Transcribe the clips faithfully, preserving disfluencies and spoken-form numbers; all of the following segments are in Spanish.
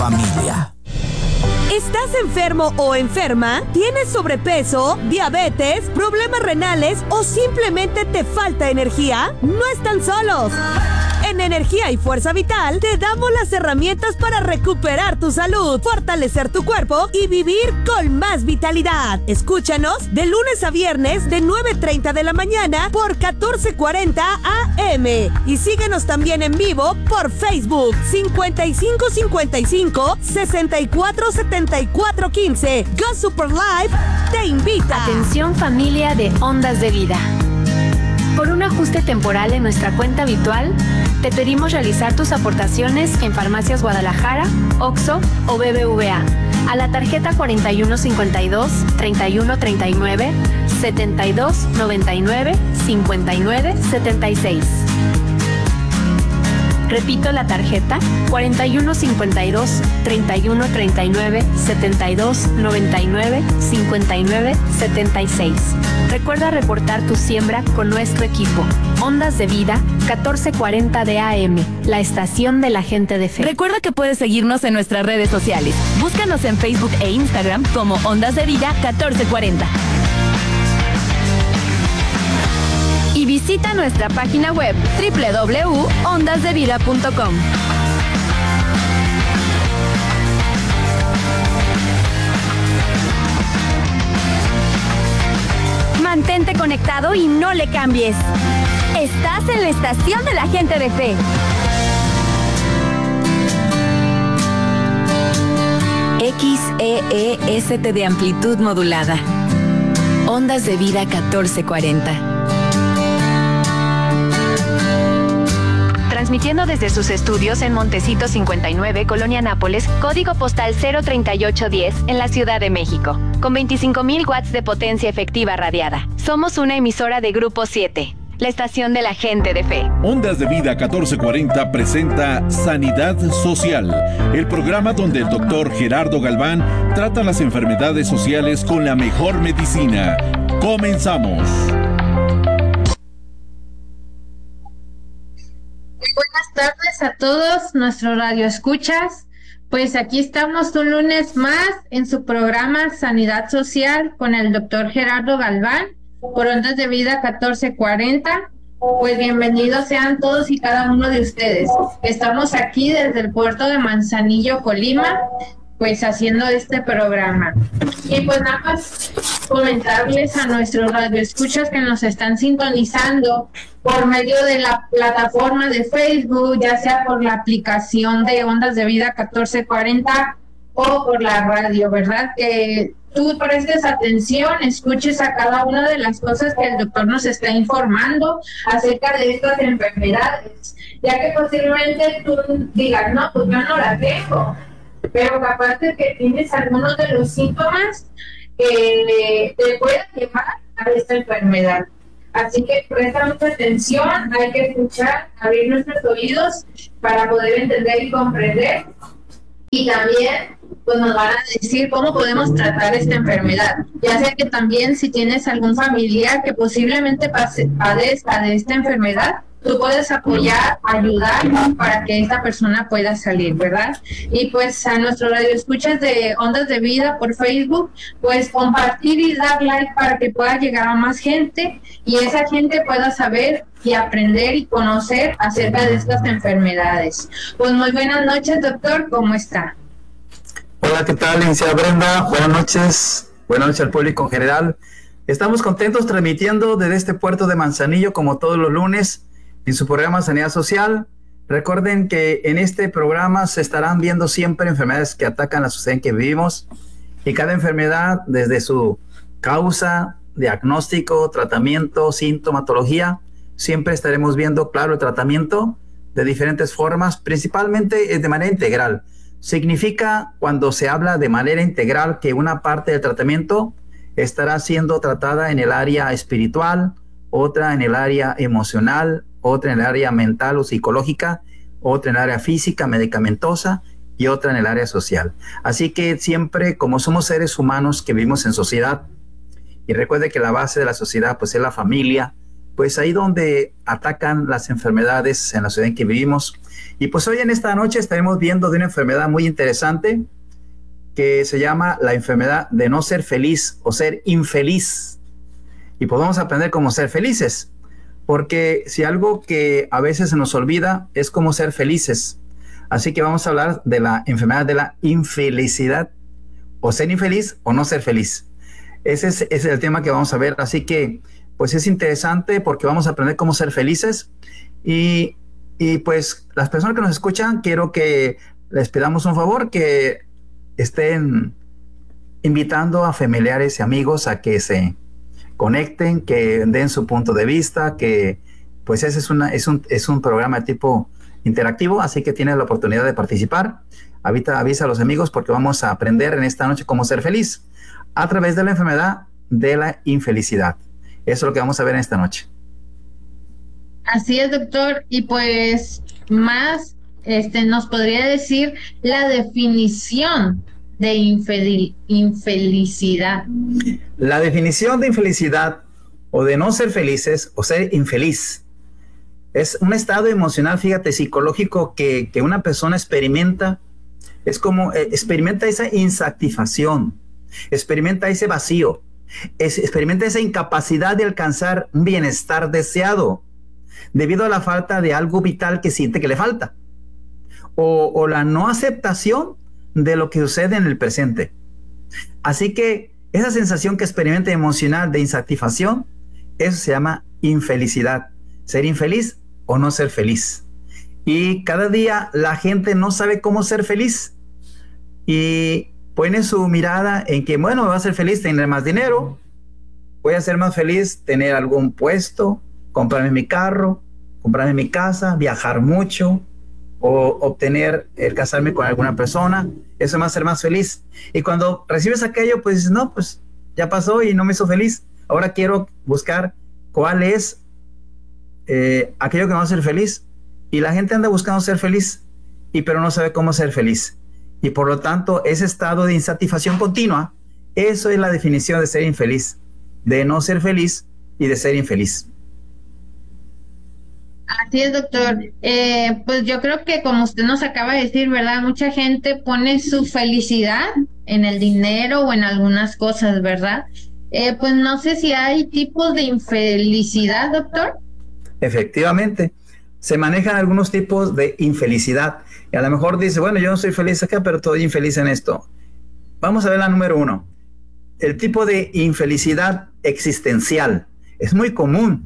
familia. ¿Estás enfermo o enferma? ¿Tienes sobrepeso, diabetes, problemas renales o simplemente te falta energía? No están solos. En Energía y Fuerza Vital te damos las herramientas para recuperar tu salud, fortalecer tu cuerpo y vivir con más vitalidad. Escúchanos de lunes a viernes de nueve treinta de la mañana por catorce cuarenta A M y síguenos también en vivo por Facebook cincuenta y cinco cincuenta y cinco sesenta y cuatro setenta y cuatro quince. Go Super Live te invita. Atención familia de Ondas de Vida. Por un ajuste temporal en nuestra cuenta habitual, te pedimos realizar tus aportaciones en Farmacias Guadalajara, Oxxo o B B V A a la tarjeta cuarenta y uno cincuenta y dos, treinta y uno treinta y nueve, setenta y dos noventa y nueve, cincuenta y nueve setenta y seis. Repito la tarjeta cuarenta y uno cincuenta y dos, treinta y uno treinta y nueve, setenta y dos noventa y nueve, cincuenta y nueve setenta y seis. Recuerda reportar tu siembra con nuestro equipo. Ondas de Vida, catorce cuarenta de A M, la estación de la gente de fe. Recuerda que puedes seguirnos en nuestras redes sociales. Búscanos en Facebook e Instagram como Ondas de Vida catorce cuarenta. Y visita nuestra página web doble u doble u doble u punto ondas de vida punto com. Mantente conectado y no le cambies. Estás en la estación de la gente de fe. X E E S T de amplitud modulada. Ondas de Vida catorce cuarenta. Transmitiendo desde sus estudios en Montecito cincuenta y nueve, Colonia Nápoles, código postal cero treinta y ocho diez, en la Ciudad de México, con veinticinco mil watts de potencia efectiva radiada. Somos una emisora de Grupo siete, la estación de la gente de fe. Ondas de Vida catorce cuarenta presenta Sanidad Social, el programa donde el doctor Gerardo Galván trata las enfermedades sociales con la mejor medicina. Comenzamos. Buenas tardes a todos nuestros radioescuchas. Pues aquí estamos un lunes más en su programa Sanidad Social con el doctor Gerardo Galván por Ondas de Vida catorce cuarenta. Pues bienvenidos sean todos y cada uno de ustedes. Estamos aquí desde el puerto de Manzanillo, Colima, pues haciendo este programa. Y pues nada más comentarles a nuestros radioescuchas que nos están sintonizando por medio de la plataforma de Facebook, ya sea por la aplicación de Ondas de Vida catorce cuarenta o por la radio, ¿verdad? Que tú prestes atención, escuches a cada una de las cosas que el doctor nos está informando acerca de estas enfermedades, ya que posiblemente tú digas, no, pues yo no la tengo, pero capaz de que tienes algunos de los síntomas que te pueden llevar a esta enfermedad. Así que presta mucha atención, hay que escuchar, abrir nuestros oídos para poder entender y comprender. Y también pues nos van a decir cómo podemos tratar esta enfermedad. Ya sea que también si tienes algún familiar que posiblemente pase, padezca de esta enfermedad, tú puedes apoyar, ayudar para que esta persona pueda salir, ¿verdad? Y pues a nuestro radio escuchas de Ondas de Vida por Facebook, pues compartir y dar like para que pueda llegar a más gente y esa gente pueda saber y aprender y conocer acerca de estas enfermedades. Pues muy buenas noches, doctor, ¿cómo está? Hola, ¿qué tal, licenciada Brenda? Buenas noches, buenas noches al público en general. Estamos contentos transmitiendo desde este puerto de Manzanillo como todos los lunes en su programa Sanidad Social. Recuerden que en este programa se estarán viendo siempre enfermedades que atacan la sociedad en que vivimos y cada enfermedad desde su causa, diagnóstico, tratamiento, sintomatología, siempre estaremos viendo, claro, el tratamiento de diferentes formas, principalmente de manera integral. Significa cuando se habla de manera integral que una parte del tratamiento estará siendo tratada en el área espiritual, otra en el área emocional, otra en el área mental o psicológica, otra en el área física, medicamentosa y otra en el área social. Así que siempre, como somos seres humanos que vivimos en sociedad, y recuerde que la base de la sociedad pues es la familia, pues ahí donde atacan las enfermedades en la ciudad en que vivimos. Y pues hoy en esta noche estaremos viendo de una enfermedad muy interesante que se llama la enfermedad de no ser feliz o ser infeliz. Y pues vamos a aprender cómo ser felices, porque si algo que a veces se nos olvida es cómo ser felices. Así que vamos a hablar de la enfermedad de la infelicidad, o ser infeliz o no ser feliz. Ese es, ese es el tema que vamos a ver, así que pues es interesante porque vamos a aprender cómo ser felices. Y, y pues las personas que nos escuchan, quiero que les pidamos un favor, que estén invitando a familiares y amigos a que se conecten, que den su punto de vista, que pues ese es, una, es, un, es un programa de tipo interactivo, así que tienes la oportunidad de participar. Avisa, avisa a los amigos porque vamos a aprender en esta noche cómo ser feliz a través de la enfermedad de la infelicidad. Eso es lo que vamos a ver en esta noche. Así es, doctor. Y pues más, este, nos podría decir la definición de infel- infelicidad. La definición de infelicidad o de no ser felices o ser infeliz es un estado emocional, fíjate, psicológico que, que una persona experimenta. Es como eh, experimenta esa insatisfacción, experimenta ese vacío, es, experimenta esa incapacidad de alcanzar un bienestar deseado debido a la falta de algo vital que siente que le falta, o, o la no aceptación de lo que sucede en el presente. Así que esa sensación que experimenta emocional de insatisfacción, eso se llama infelicidad, ser infeliz o no ser feliz. Y cada día la gente no sabe cómo ser feliz y pone su mirada en que, bueno, me va a ser feliz tener más dinero, voy a ser más feliz tener algún puesto, comprarme mi carro, comprarme mi casa, viajar mucho o obtener el casarme con alguna persona. Eso me va a hacer más feliz. Y cuando recibes aquello, pues dices, no, pues ya pasó y no me hizo feliz. Ahora quiero buscar cuál es eh, aquello que me va a hacer feliz. Y la gente anda buscando ser feliz, y pero no sabe cómo ser feliz. Y por lo tanto, ese estado de insatisfacción continua, eso es la definición de ser infeliz, de no ser feliz y de ser infeliz. Así es, doctor. Eh, pues yo creo que como usted nos acaba de decir, ¿verdad? Mucha gente pone su felicidad en el dinero o en algunas cosas, ¿verdad? Eh, pues no sé si hay tipos de infelicidad, doctor. Efectivamente. Se manejan algunos tipos de infelicidad. Y a lo mejor dice, bueno, yo no soy feliz acá, pero estoy infeliz en esto. Vamos a ver la número uno. El tipo de infelicidad existencial. Es muy común.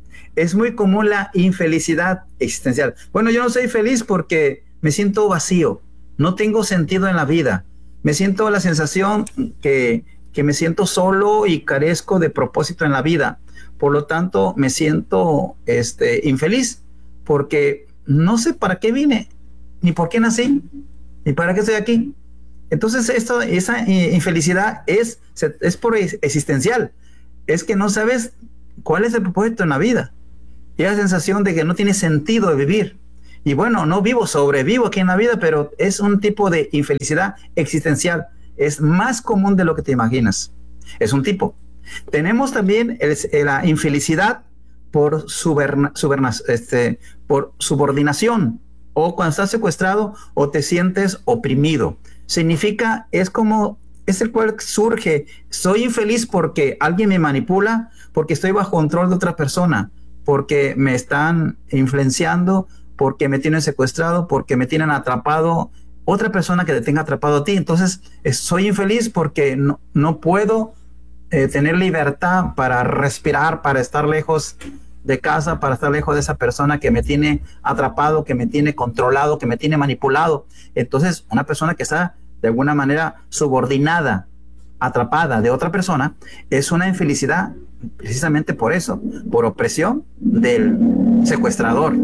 Es muy común la infelicidad existencial. Bueno, yo no soy feliz porque me siento vacío. No tengo sentido en la vida. Me siento la sensación que, que me siento solo y carezco de propósito en la vida. Por lo tanto, me siento este, infeliz. Porque no sé para qué vine, ni por qué nací, ni para qué estoy aquí. Entonces esto, esa infelicidad es, es por existencial. Es que no sabes cuál es el propósito en la vida. Y la sensación de que no tiene sentido de vivir. Y bueno, no vivo, sobrevivo aquí en la vida, pero es un tipo de infelicidad existencial. Es más común de lo que te imaginas. Es un tipo. Tenemos también el, la infelicidad por, suberna, suberna, este, por subordinación, o cuando estás secuestrado o te sientes oprimido. Significa, es como, es el cual surge, soy infeliz porque alguien me manipula, porque estoy bajo control de otra persona, porque me están influenciando, porque me tienen secuestrado, porque me tienen atrapado, otra persona que te tenga atrapado a ti. Entonces, es, soy infeliz porque no, no puedo eh, tener libertad para respirar, para estar lejos de casa, para estar lejos de esa persona que me tiene atrapado, que me tiene controlado, que me tiene manipulado. Entonces, una persona que está de alguna manera subordinada, atrapada de otra persona, es una infelicidad precisamente por eso, por opresión del secuestrador.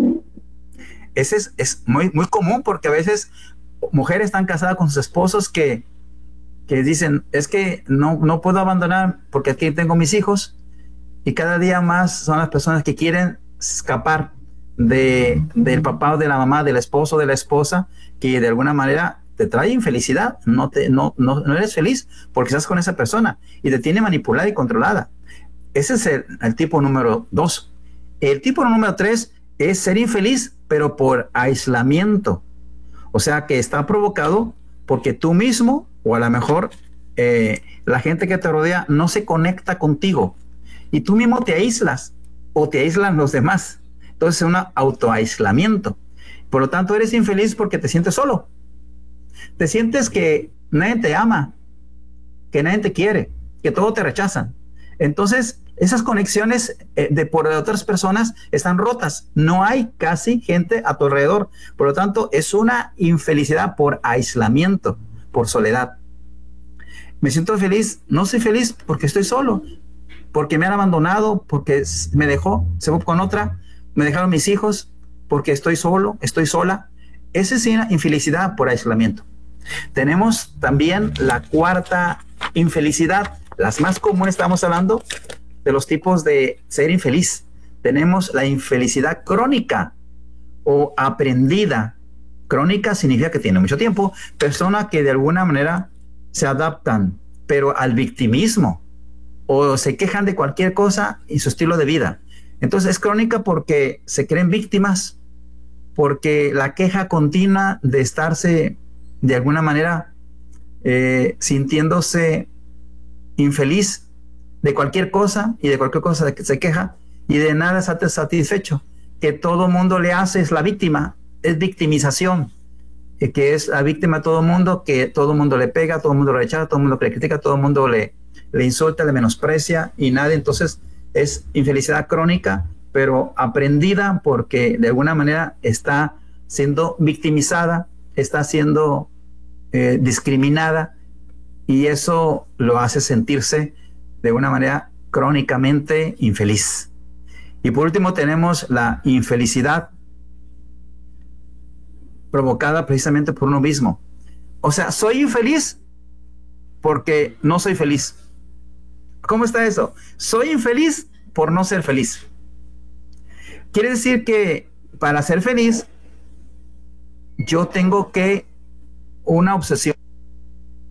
Ese es, es muy, muy común, porque a veces mujeres están casadas con sus esposos que, que dicen, es que no, no puedo abandonar porque aquí tengo mis hijos. Y cada día más son las personas que quieren escapar de, del papá o de la mamá, del esposo o de la esposa, que de alguna manera te trae infelicidad. No, te, no, no, no eres feliz porque estás con esa persona y te tiene manipulada y controlada. Ese es el, el tipo número dos. El tipo número tres es ser infeliz, pero por aislamiento. O sea, que está provocado porque tú mismo, o a lo mejor eh, la gente que te rodea, no se conecta contigo. Y tú mismo te aíslas, o te aíslan los demás. Entonces es un autoaislamiento. Por lo tanto, eres infeliz porque te sientes solo. Te sientes que nadie te ama, que nadie te quiere, que todo te rechazan. Entonces, esas conexiones eh, de por otras personas están rotas. No hay casi gente a tu alrededor. Por lo tanto, es una infelicidad por aislamiento, por soledad. Me siento feliz. No soy feliz porque estoy solo, porque me han abandonado, porque me dejó, se fue con otra, me dejaron mis hijos, porque estoy solo, estoy sola. Esa es una infelicidad por aislamiento. Tenemos también la cuarta infelicidad, las más comunes. Estamos hablando de los tipos de ser infeliz. Tenemos la infelicidad crónica o aprendida. Crónica significa que tiene mucho tiempo. Personas que de alguna manera se adaptan, pero al victimismo, o se quejan de cualquier cosa y su estilo de vida. Entonces es crónica porque se creen víctimas, porque la queja continua de estarse de alguna manera eh, sintiéndose infeliz de cualquier cosa, y de cualquier cosa que se queja, y de nada está satisfecho, que todo mundo le hace, es la víctima, es victimización, eh, que es la víctima a todo mundo, que todo mundo le pega, todo mundo le rechaza, todo mundo le critica, todo mundo le, le insulta, le menosprecia, y nadie. Entonces es infelicidad crónica, pero aprendida porque de alguna manera está siendo victimizada, está siendo eh, discriminada, y eso lo hace sentirse de una manera crónicamente infeliz. Y por último tenemos la infelicidad provocada precisamente por uno mismo. O sea, soy infeliz porque no soy feliz. ¿Cómo está eso? Soy infeliz por no ser feliz. Quiere decir que para ser feliz yo tengo que una obsesión